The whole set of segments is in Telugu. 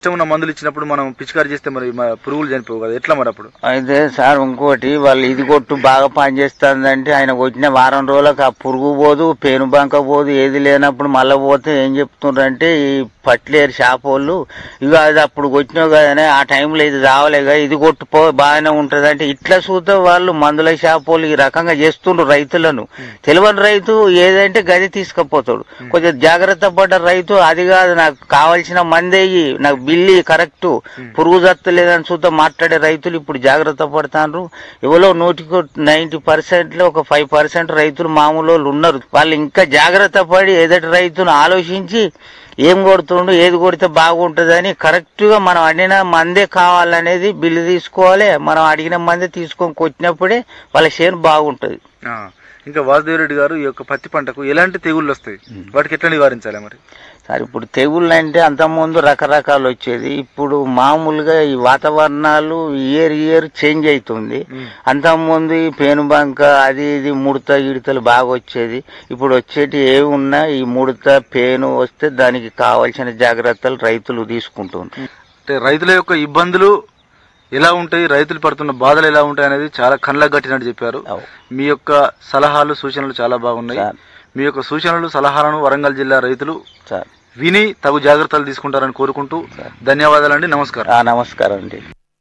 ఉన్న మందులు ఇచ్చినప్పుడు మనం పిచికారి చేస్తే మరి పురుగులు చనిపోవు కదా, ఎట్లా మరి అప్పుడు? అయితే సార్ ఇంకోటి వాళ్ళు ఇది కొట్టు బాగా పనిచేస్తుందంటే ఆయన వచ్చిన వారం రోజులకు ఆ పురుగు పోదు, పేను బంక పోదు, ఏది లేనప్పుడు మళ్ళీ పోతే ఏం చెప్తున్నారంటే ఈ పట్లేరు షాప్ వాళ్ళు ఇక అది అప్పుడు వచ్చినావు కదనే ఆ టైంలో ఇది రావలేగా ఇది కొట్టుపో బాగానే ఉంటది అంటే ఇట్లా చూస్తే వాళ్ళు మందుల షాప్ వాళ్ళు ఈ రకంగా చేస్తుండ్రు రైతులను. తెలియని రైతు ఏదంటే గది తీసుకుపోతాడు. కొంచెం జాగ్రత్త పడ్డ రైతు అది కాదు నాకు కావాల్సిన మందేయి నాకు బిల్లి కరెక్ట్ పురుగు జత్తలేదని చూద్దా మాట్లాడే రైతులు ఇప్పుడు జాగ్రత్త పడతారు. ఎవరో 90% లో ఒక 5% రైతులు మామూలు ఉన్నారు. వాళ్ళు ఇంకా జాగ్రత్త పడి ఎదటి రైతును ఆలోచించి ఏం కొడుతుండు ఏది కొడితే బాగుంటుందని కరెక్ట్ గా మనం అడిగిన మందే కావాలనేది బిల్లు తీసుకోవాలి. మనం అడిగిన మందే తీసుకొని కొట్టినప్పుడే వాళ్ళ చేను బాగుంటది. ఇంకా వాసుదేవరెడ్డి గారు ఈ యొక్క పత్తి పంటకు ఎలాంటి తెగుళ్ళు వస్తాయి, వాటికి ఎట్లా నివారించాలి మరి? సార్ ఇప్పుడు తెగుళ్ళు అంటే అంతకుముందు రకరకాలు వచ్చేది. ఇప్పుడు మామూలుగా ఈ వాతావరణాలు ఇయర్ చేంజ్ అవుతుంది. అంతకుముందు ఈ పేనుబంక అది ఇది ముడత గిడతలు బాగా వచ్చేది. ఇప్పుడు వచ్చేటి ఏవి ఉన్నా ఈ ముడత పేను వస్తే దానికి కావాల్సిన జాగ్రత్తలు రైతులు తీసుకుంటున్నారు. అంటే రైతుల యొక్క ఇబ్బందులు ఎలా ఉంటాయి, రైతులు పడుతున్న బాధలు ఎలా ఉంటాయి అనేది చాలా కళ్ళకు కట్టినట్టు చెప్పారు. మీ యొక్క సలహాలు సూచనలు చాలా బాగున్నాయి. మీ యొక్క సూచనలు సలహాలను వరంగల్ జిల్లా రైతులు విని తగు జాగ్రత్తలు తీసుకుంటారని కోరుకుంటూ ధన్యవాదాలండి. నమస్కారం. నమస్కారం అండి.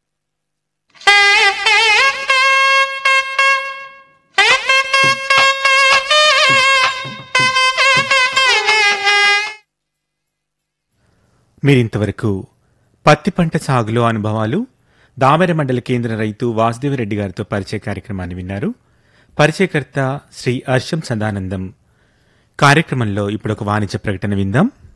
మీరింతవరకు పత్తి పంట సాగులో అనుభవాలు దామెర మండల కేంద్ర రైతు వాసుదేవరెడ్డి గారితో పరిచయ కార్యక్రమాన్ని విన్నారు. పరిచయకర్త శ్రీ హర్షం సదానందం. కార్యక్రమంలో ఇప్పుడు ఒక వాణిజ్య ప్రకటన విందాం.